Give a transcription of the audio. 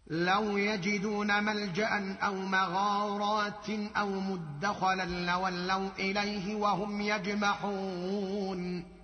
لو يجدون ملجأ أو مغارات أو مدخلا لولوا إليه وهم يجمحون